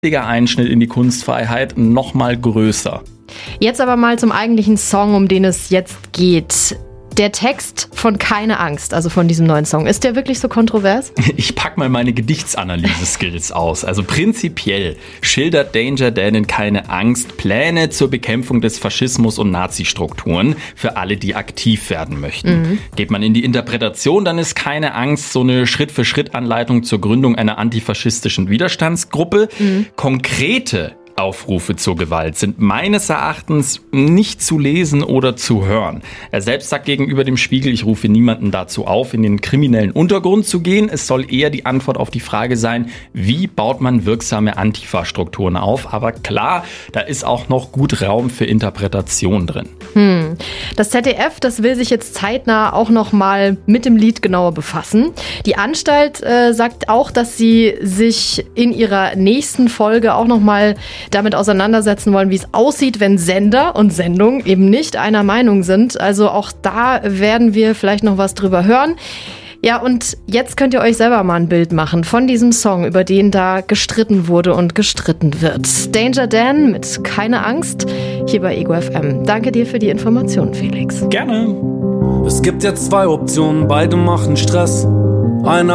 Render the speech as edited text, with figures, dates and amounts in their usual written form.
wichtiger Einschnitt in die Kunstfreiheit, nochmal größer. Jetzt aber mal zum eigentlichen Song, um den es jetzt geht. Der Text von Keine Angst, also von diesem neuen Song, ist der wirklich so kontrovers? Ich pack mal meine Gedichtsanalyse-Skills aus. Also prinzipiell schildert Danger Dan in Keine Angst Pläne zur Bekämpfung des Faschismus und Nazi-Strukturen für alle, die aktiv werden möchten. Geht man in die Interpretation, dann ist Keine Angst so eine Schritt-für-Schritt-Anleitung zur Gründung einer antifaschistischen Widerstandsgruppe. Konkrete Aufrufe zur Gewalt sind meines Erachtens nicht zu lesen oder zu hören. Er selbst sagt gegenüber dem Spiegel, ich rufe niemanden dazu auf, in den kriminellen Untergrund zu gehen. Es soll eher die Antwort auf die Frage sein, wie baut man wirksame Antifa-Strukturen auf? Aber klar, da ist auch noch gut Raum für Interpretation drin. Das ZDF, das will sich jetzt zeitnah auch noch mal mit dem Lied genauer befassen. Die Anstalt sagt auch, dass sie sich in ihrer nächsten Folge auch noch mal damit auseinandersetzen wollen, wie es aussieht, wenn Sender und Sendung eben nicht einer Meinung sind. Also auch da werden wir vielleicht noch was drüber hören. Ja, und jetzt könnt ihr euch selber mal ein Bild machen von diesem Song, über den da gestritten wurde und gestritten wird. Danger Dan mit Keine Angst hier bei Ego FM. Danke dir für die Informationen, Felix. Gerne. Es gibt jetzt 2 Optionen, beide machen Stress. Einer